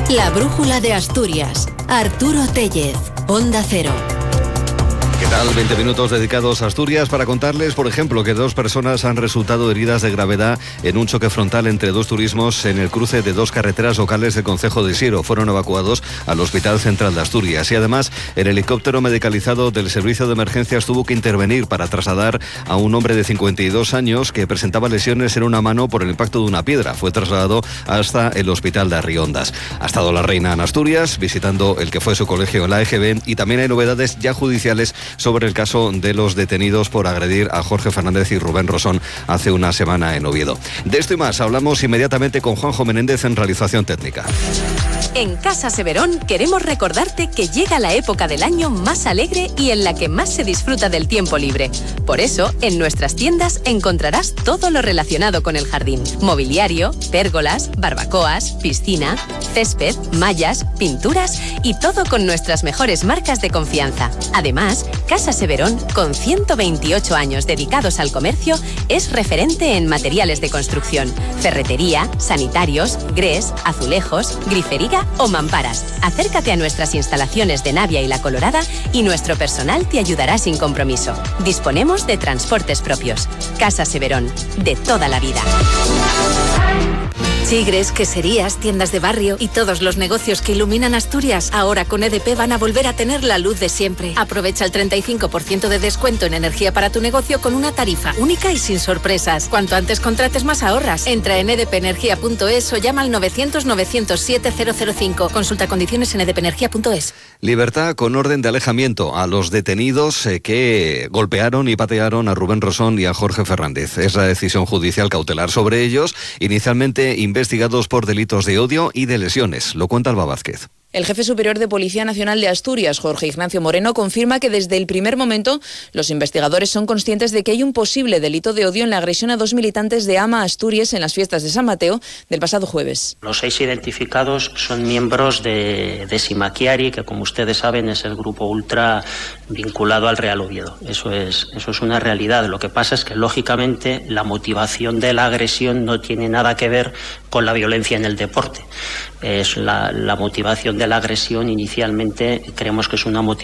La brújula de Asturias. Arturo Tellez, Onda Cero. ¿Qué tal? 20 minutos dedicados a Asturias para contarles, por ejemplo, que 2 personas han resultado heridas de gravedad en un choque frontal entre 2 turismos en el cruce de 2 carreteras locales del concejo de Siero. Fueron evacuados al Hospital Central de Asturias y además el helicóptero medicalizado del Servicio de Emergencias tuvo que intervenir para trasladar a un hombre de 52 años que presentaba lesiones en una mano por el impacto de una piedra. Fue trasladado hasta el Hospital de Arriondas. Ha estado la reina en Asturias visitando el que fue su colegio en la EGB y también hay novedades ya judiciales sobre el caso de los detenidos por agredir a Jorge Fernández y Rubén Rosón hace una semana en Oviedo. De esto y más hablamos inmediatamente con Juanjo Menéndez en realización técnica. En Casa Severón queremos recordarte que llega la época del año más alegre y en la que más se disfruta del tiempo libre. Por eso, en nuestras tiendas encontrarás todo lo relacionado con el jardín. Mobiliario, pérgolas, barbacoas, piscina, césped, mallas, pinturas y todo con nuestras mejores marcas de confianza. Además, Casa Severón, con 128 años dedicados al comercio, es referente en materiales de construcción, ferretería, sanitarios, grés, azulejos, grifería o mamparas. Acércate a nuestras instalaciones de Navia y La Colorada y nuestro personal te ayudará sin compromiso. Disponemos de transportes propios. Casa Severón, de toda la vida. Chigres, queserías, tiendas de barrio y todos los negocios que iluminan Asturias, ahora con EDP van a volver a tener la luz de siempre. Aprovecha el 35% de descuento en energía para tu negocio con una tarifa única y sin sorpresas. Cuanto antes contrates, más ahorras. Entra en edpenergia.es o llama al 900-907-005. Consulta condiciones en edpenergia.es. Libertad con orden de alejamiento a los detenidos que golpearon y patearon a Rubén Rosón y a Jorge Fernández. Es la decisión judicial cautelar sobre ellos, inicialmente investigados por delitos de odio y de lesiones. Lo cuenta Alba Vázquez. El jefe superior de Policía Nacional de Asturias, Jorge Ignacio Moreno, confirma que desde el primer momento los investigadores son conscientes de que hay un posible delito de odio en la agresión a 2 militantes de AMA Asturias en las fiestas de San Mateo del pasado jueves. Los 6 identificados son miembros de Simaquiari, que como ustedes saben es el grupo ultra vinculado al Real Oviedo. Eso es una realidad. Lo que pasa es que lógicamente la motivación de la agresión no tiene nada que ver con la violencia en el deporte. Es la motivación de la agresión inicialmente creemos que es una motivación